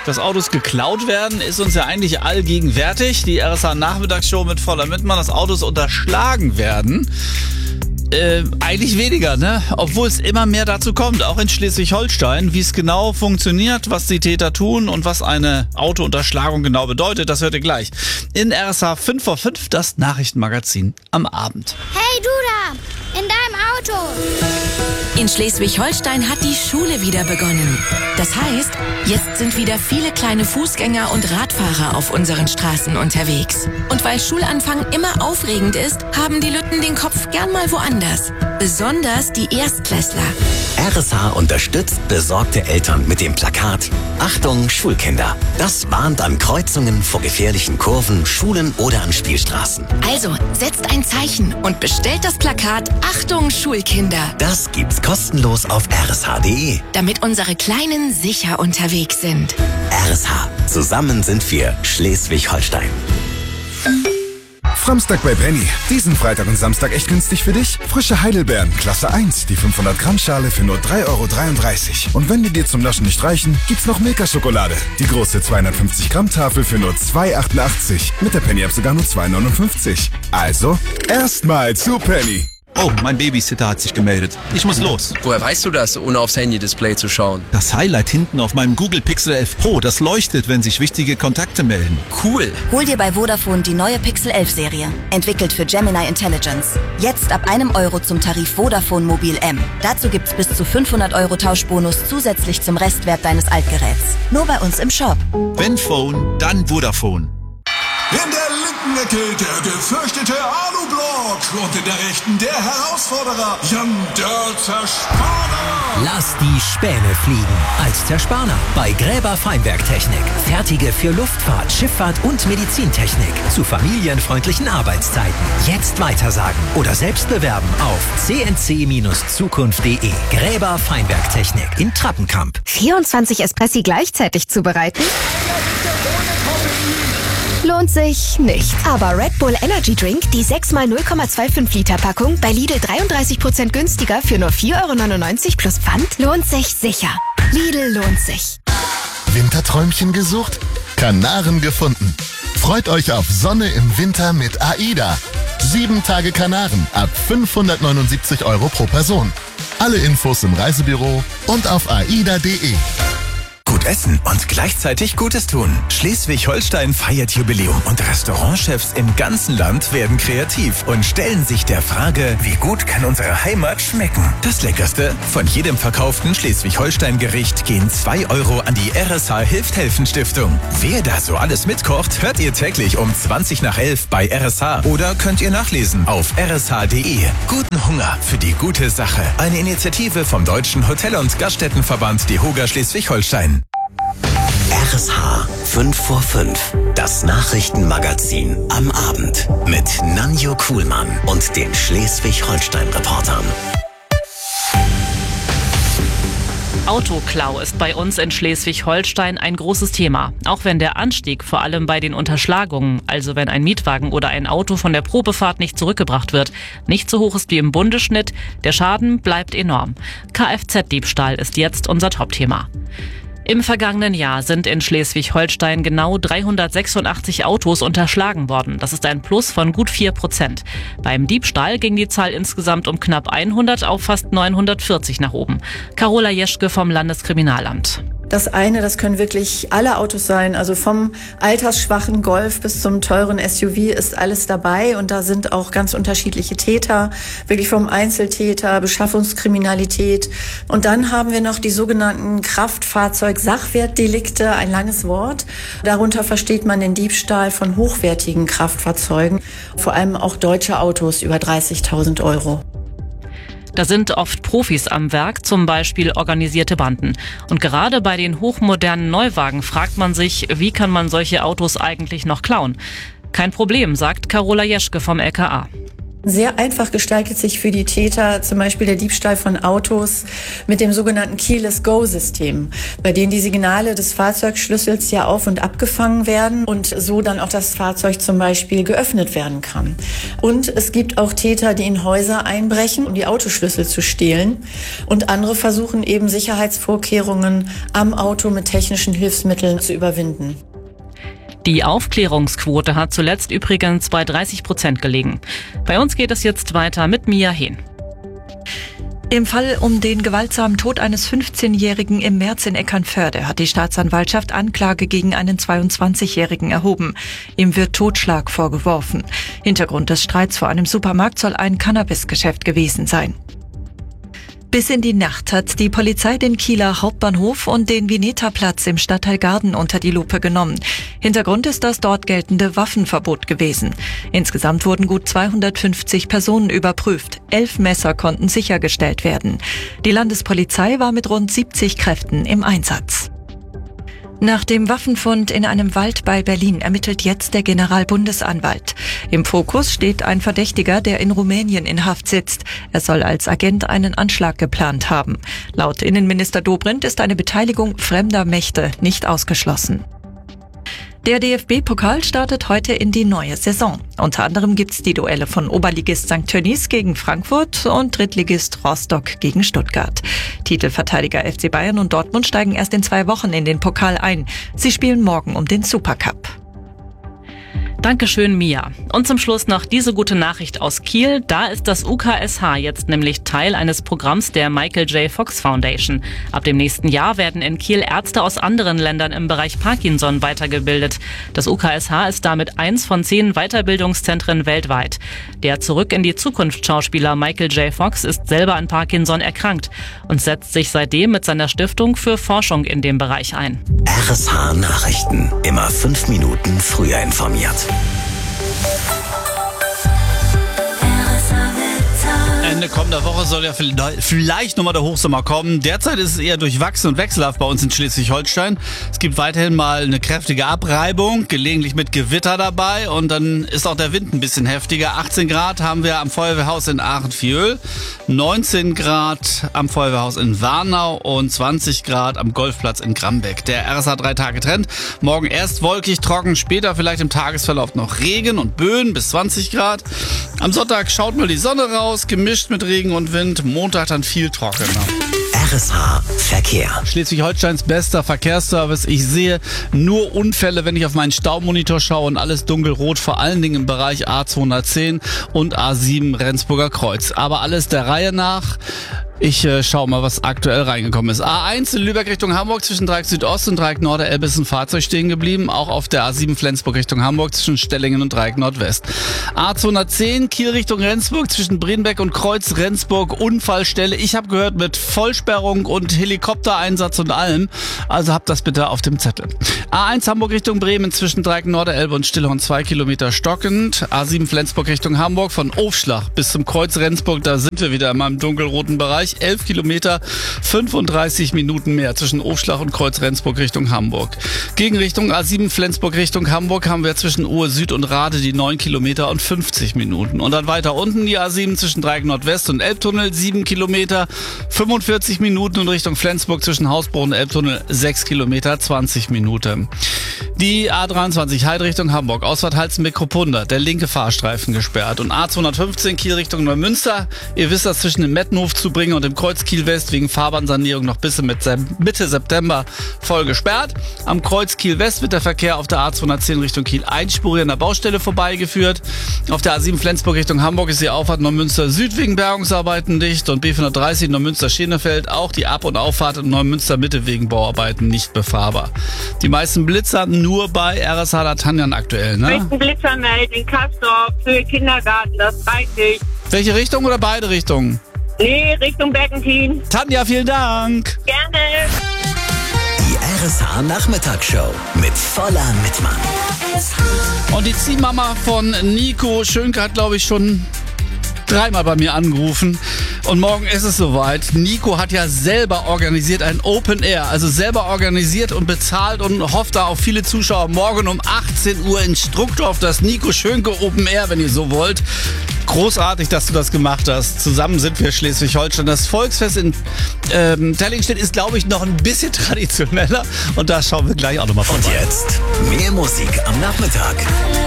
Dass Autos geklaut werden, ist uns ja eigentlich allgegenwärtig. Die RSH-Nachmittagsshow mit Voller Mittmann, dass Autos unterschlagen werden. Eigentlich weniger, ne? Obwohl es immer mehr dazu kommt, auch in Schleswig-Holstein. Wie es genau funktioniert, was die Täter tun und was eine Autounterschlagung genau bedeutet, das hört ihr gleich. In RSH 5 vor 5, das Nachrichtenmagazin am Abend. Hey du da, in deinem Auto. In Schleswig-Holstein hat die Schule wieder begonnen. Das heißt, jetzt sind wieder viele kleine Fußgänger und Radfahrer auf unseren Straßen unterwegs. Und weil Schulanfang immer aufregend ist, haben die Lütten den Kopf gern mal woanders. Besonders die Erstklässler. RSH unterstützt besorgte Eltern mit dem Plakat Achtung Schulkinder. Das warnt an Kreuzungen vor gefährlichen Kurven, Schulen oder an Spielstraßen. Also, setzt ein Zeichen und bestellt das Plakat Achtung Schulkinder. Das gibt's kostenlos auf rsh.de. Damit unsere Kleinen sicher unterwegs sind. RSH. Zusammen sind wir Schleswig-Holstein. Samstag bei Penny. Diesen Freitag und Samstag echt günstig für dich? Frische Heidelbeeren, Klasse 1, die 500 Gramm Schale für nur 3,33 €. Und wenn die dir zum Naschen nicht reichen, gibt's noch Milka-Schokolade. Die große 250 Gramm Tafel für nur 2,88 €. Mit der Penny-App sogar nur 2,59 €. Also, erstmal zu Penny. Oh, mein Babysitter hat sich gemeldet. Ich muss los. Woher weißt du das, ohne aufs Handy-Display zu schauen? Das Highlight hinten auf meinem Google Pixel 11 Pro, das leuchtet, wenn sich wichtige Kontakte melden. Cool. Hol dir bei Vodafone die neue Pixel 11 Serie. Entwickelt für Gemini Intelligence. Jetzt ab €1 zum Tarif Vodafone Mobil M. Dazu gibt's bis zu 500 € Tauschbonus zusätzlich zum Restwert deines Altgeräts. Nur bei uns im Shop. Wenn Phone, dann Vodafone. In der linken Ecke der gefürchtete Alublock und in der rechten der Herausforderer Jan der Zerspaner. Lass die Späne fliegen als Zerspaner bei Gräber Feinwerktechnik. Fertige für Luftfahrt, Schifffahrt und Medizintechnik zu familienfreundlichen Arbeitszeiten. Jetzt weitersagen oder selbst bewerben auf cnc-zukunft.de. Gräber Feinwerktechnik in Trappenkamp. 24 Espressi gleichzeitig zubereiten? Lohnt sich nicht. Aber Red Bull Energy Drink, die 6x 0,25 Liter Packung, bei Lidl 33% günstiger für nur 4,99 € plus Pfand, lohnt sich sicher. Lidl lohnt sich. Winterträumchen gesucht? Kanaren gefunden. Freut euch auf Sonne im Winter mit AIDA. 7 Tage Kanaren ab 579 € pro Person. Alle Infos im Reisebüro und auf aida.de. Gut essen und gleichzeitig Gutes tun. Schleswig-Holstein feiert Jubiläum und Restaurantchefs im ganzen Land werden kreativ und stellen sich der Frage, wie gut kann unsere Heimat schmecken? Das Leckerste? Von jedem verkauften Schleswig-Holstein-Gericht gehen 2 € an die RSH Hilft-Helfen-Stiftung. Wer da so alles mitkocht, hört ihr täglich um 11:20 bei RSH oder könnt ihr nachlesen auf rsh.de. Guten Hunger für die gute Sache. Eine Initiative vom Deutschen Hotel- und Gaststättenverband DEHOGA Schleswig-Holstein. RSH 5 vor 5, das Nachrichtenmagazin am Abend mit Nanjo Kuhlmann und den Schleswig-Holstein-Reportern. Autoklau ist bei uns in Schleswig-Holstein ein großes Thema. Auch wenn der Anstieg vor allem bei den Unterschlagungen, also wenn ein Mietwagen oder ein Auto von der Probefahrt nicht zurückgebracht wird, nicht so hoch ist wie im Bundesschnitt, der Schaden bleibt enorm. Kfz-Diebstahl ist jetzt unser Topthema. Im vergangenen Jahr sind in Schleswig-Holstein genau 386 Autos unterschlagen worden. Das ist ein Plus von gut 4%. Beim Diebstahl ging die Zahl insgesamt um knapp 100 auf fast 940 nach oben. Carola Jeschke vom Landeskriminalamt. Das eine, das können wirklich alle Autos sein, also vom altersschwachen Golf bis zum teuren SUV ist alles dabei und da sind auch ganz unterschiedliche Täter, wirklich vom Einzeltäter, Beschaffungskriminalität und dann haben wir noch die sogenannten Kraftfahrzeug-Sachwertdelikte, ein langes Wort. Darunter versteht man den Diebstahl von hochwertigen Kraftfahrzeugen, vor allem auch deutsche Autos über 30.000 €. Da sind oft Profis am Werk, zum Beispiel organisierte Banden. Und gerade bei den hochmodernen Neuwagen fragt man sich, wie kann man solche Autos eigentlich noch klauen? Kein Problem, sagt Carola Jeschke vom LKA. Sehr einfach gestaltet sich für die Täter zum Beispiel der Diebstahl von Autos mit dem sogenannten Keyless-Go-System, bei dem die Signale des Fahrzeugschlüssels ja auf- und abgefangen werden und so dann auch das Fahrzeug zum Beispiel geöffnet werden kann. Und es gibt auch Täter, die in Häuser einbrechen, um die Autoschlüssel zu stehlen. Und andere versuchen eben Sicherheitsvorkehrungen am Auto mit technischen Hilfsmitteln zu überwinden. Die Aufklärungsquote hat zuletzt übrigens bei 30% gelegen. Bei uns geht es jetzt weiter mit Mia Hehn. Im Fall um den gewaltsamen Tod eines 15-Jährigen im März in Eckernförde hat die Staatsanwaltschaft Anklage gegen einen 22-Jährigen erhoben. Ihm wird Totschlag vorgeworfen. Hintergrund des Streits vor einem Supermarkt soll ein Cannabisgeschäft gewesen sein. Bis in die Nacht hat die Polizei den Kieler Hauptbahnhof und den Vineta-Platz im Stadtteil Garden unter die Lupe genommen. Hintergrund ist das dort geltende Waffenverbot gewesen. Insgesamt wurden gut 250 Personen überprüft. 11 Messer konnten sichergestellt werden. Die Landespolizei war mit rund 70 Kräften im Einsatz. Nach dem Waffenfund in einem Wald bei Berlin ermittelt jetzt der Generalbundesanwalt. Im Fokus steht ein Verdächtiger, der in Rumänien in Haft sitzt. Er soll als Agent einen Anschlag geplant haben. Laut Innenminister Dobrindt ist eine Beteiligung fremder Mächte nicht ausgeschlossen. Der DFB-Pokal startet heute in die neue Saison. Unter anderem gibt's die Duelle von Oberligist St. Tönnies gegen Frankfurt und Drittligist Rostock gegen Stuttgart. Titelverteidiger FC Bayern und Dortmund steigen erst in 2 Wochen in den Pokal ein. Sie spielen morgen um den Supercup. Dankeschön, Mia. Und zum Schluss noch diese gute Nachricht aus Kiel. Da ist das UKSH jetzt nämlich Teil eines Programms der Michael J. Fox Foundation. Ab dem nächsten Jahr werden in Kiel Ärzte aus anderen Ländern im Bereich Parkinson weitergebildet. Das UKSH ist damit 1 von 10 Weiterbildungszentren weltweit. Der Zurück in die Zukunft Schauspieler Michael J. Fox ist selber an Parkinson erkrankt und setzt sich seitdem mit seiner Stiftung für Forschung in dem Bereich ein. RSH Nachrichten. Immer 5 Minuten früher informiert. Ende kommender Woche soll ja vielleicht nochmal der Hochsommer kommen. Derzeit ist es eher durchwachsen und wechselhaft bei uns in Schleswig-Holstein. Es gibt weiterhin mal eine kräftige Abreibung, gelegentlich mit Gewitter dabei und dann ist auch der Wind ein bisschen heftiger. 18 Grad haben wir am Feuerwehrhaus in Aachen-Viehl, 19 Grad am Feuerwehrhaus in Warnau und 20 Grad am Golfplatz in Grambeck. Der RSH 3-Tage-Trend. Morgen erst wolkig, trocken, später vielleicht im Tagesverlauf noch Regen und Böen bis 20 Grad. Am Sonntag schaut mal die Sonne raus, gemischt mit Regen und Wind. Montag dann viel trockener. RSH Verkehr. Schleswig-Holsteins bester Verkehrsservice. Ich sehe nur Unfälle, wenn ich auf meinen Staumonitor schaue und alles dunkelrot, vor allen Dingen im Bereich A210 und A7 Rendsburger Kreuz. Aber alles der Reihe nach. Ich schaue mal, was aktuell reingekommen ist. A1 in Lübeck Richtung Hamburg zwischen Dreieck Südost und Dreieck Norderelbe ist ein Fahrzeug stehen geblieben. Auch auf der A7 Flensburg Richtung Hamburg zwischen Stellingen und Dreieck Nordwest. A210 Kiel Richtung Rendsburg zwischen Brenbeck und Kreuz Rendsburg Unfallstelle. Ich habe gehört mit Vollsperrung und Helikoptereinsatz und allem. Also habt das bitte auf dem Zettel. A1 Hamburg Richtung Bremen zwischen Dreieck Norderelbe und Stillhorn 2 Kilometer stockend. A7 Flensburg Richtung Hamburg von Ofschlach bis zum Kreuz Rendsburg. Da sind wir wieder in meinem dunkelroten Bereich. 11 Kilometer, 35 Minuten mehr zwischen Ofschlach und Kreuz Rendsburg Richtung Hamburg. Gegenrichtung A7 Flensburg Richtung Hamburg haben wir zwischen Ohe Süd und Rade die 9 Kilometer und 50 Minuten. Und dann weiter unten die A7 zwischen Dreieck Nordwest und Elbtunnel 7 Kilometer, 45 Minuten und Richtung Flensburg zwischen Hausbruch und Elbtunnel 6 Kilometer, 20 Minuten. Die A23 Heide Richtung Hamburg, Ausfahrt Halzenbeck-Kruppunda, der linke Fahrstreifen gesperrt. Und A215 Kiel Richtung Neumünster, ihr wisst das zwischen dem Mettenhof zu bringen und dem Kreuz Kiel West wegen Fahrbahnsanierung noch bis Mitte September voll gesperrt. Am Kreuz Kiel West wird der Verkehr auf der A210 Richtung Kiel einspurig an der Baustelle vorbeigeführt. Auf der A7 Flensburg Richtung Hamburg ist die Auffahrt Neumünster Süd wegen Bergungsarbeiten dicht und B430 Neumünster Schenefeld auch die Ab- und Auffahrt in Neumünster Mitte wegen Bauarbeiten nicht befahrbar. Die meisten Blitzer nur bei RSH Latanjan aktuell, ne? Ich möchte einen Blitzer melden in Kastorf für den Kindergarten, das reicht nicht. Welche Richtung oder beide Richtungen? Nee, Richtung Beckentin. Tanja, vielen Dank. Gerne. Die RSH Nachmittagsshow mit Voller Mittmann. Und die Ziehmama von Nico Schönke hat, glaube ich, schon 3-mal bei mir angerufen. Und morgen ist es soweit. Nico hat ja selber organisiert ein Open Air. Also selber organisiert und bezahlt und hofft da auf viele Zuschauer. Morgen um 18 Uhr in Struckdorf das Nico Schönke Open Air, wenn ihr so wollt. Großartig, dass du das gemacht hast. Zusammen sind wir Schleswig-Holstein. Das Volksfest in Tellingstedt ist, glaube ich, noch ein bisschen traditioneller. Und da schauen wir gleich auch nochmal vorbei. Und jetzt mehr Musik am Nachmittag.